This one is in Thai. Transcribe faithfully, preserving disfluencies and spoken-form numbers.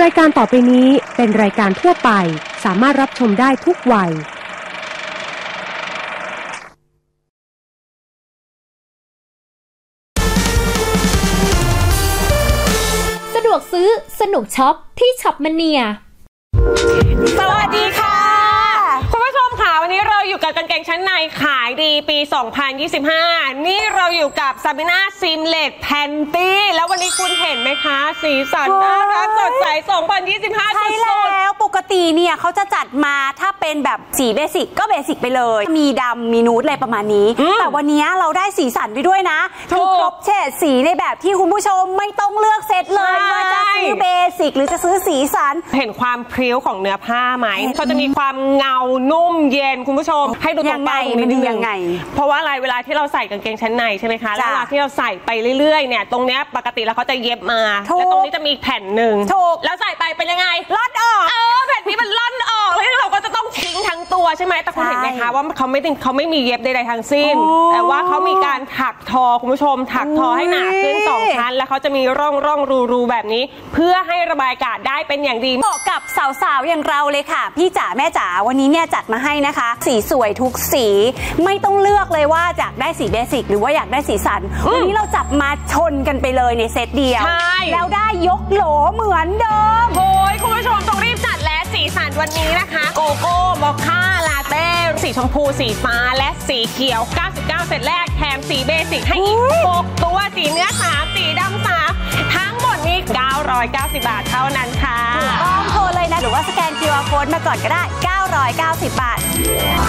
ายการต่อไปนี้เป็นรายการทั่วไปสามารถรับชมได้ทุกวัยสะดวกซื้อสนุกช็อปที่ช็อปมเนียสวัสดีค่ะคุณผู้ชมค่ะวันนี้เราอยู่กับกางเกงชั้นในขายดีปีสองพันยี่สิบห้านี่เราอยู่กับซาบิน่าซิมเลตแพนตี้แล้ววันนี้คุณเห็นไหมคะสีสันน่ารักสดใสสองพันยี่สิบห้าใช่แล้วปกติเนี่ยเขาจะจัดมาถ้าเป็นแบบสีเบสิกก็เบสิกไปเลยมีดำมีนูดอะไรประมาณนี้แต่วันนี้เราได้สีสันไปด้วยนะคือครบเฉดสีในแบบที่คุณผู้ชมไม่ต้องเลือกเซตเลยว่าจะซื้อเบสิกหรือจะซื้อสีสันเห็นความพริ้วของเนื้อผ้าไหมเขาจะมีความเงานุ่มเย็นคุณผู้ชมให้ดูตรงป้ายมันดียังไงเพราะว่าอะไรเวลาที่เราใส่กางเกงชั้นในใช่ไหมคะแล้วเวลาที่เราใส่ไปเรื่อยๆเนี่ยตรงเนี้ยปกติแล้วเขาจะเย็บมาแล้วตรงนี้จะมีแผ่นหนึ่งแล้วใส่ไปเป็นยังไงล่อนออกเออแผ่นนี้มันล่อนออกแล้วเราก็จะต้องทิ้งทั้งตัวใช่ไหมแต่คุณเห็นไหมคะว่าเขาไม่เขาไม่มีเย็บใดๆทั้งสิ้นแต่ว่าเขามีการถักทอคุณผู้ชมถักทอให้หนาขึ้นสองชั้นแล้วเขาจะมีร่องร่องรูรูแบบนี้เพื่อให้ระบายอากาศได้เป็นอย่างดีเหมาะกับสาวๆอย่างเราเลยค่ะพี่จ๋าแม่จ๋าวันนี้เนี่ยจัดมาให้นะคะสีสวยทุกสีไม่ต้องเลือกเลยว่าอยากได้สีเบสิกหรือว่าอยากได้สีสันวันนี้เราจับมาชนกันไปเลยในเซตเดียวแล้วได้ยกโหลเหมือนเดิมโอ้ยคุณผู้ชมต้องรีบจัดและสีสันวันนี้นะคะโกโก้มอคค่าลาเต้สีชมพูสีฟ้าและสีเขียวเก้าสิบเก้าเซตแรกแถมสีเบสิกให้อีกหกตัวสีเนื้อสามสีดำสามทั้งหมดนี้เก้าร้อยเก้าสิบบาทเท่านั้นค่ะต้องโทรเลยนะหรือว่าสแกน คิว อาร์ Code มาก่อนก็ได้เก้าร้อยเก้าสิบบาท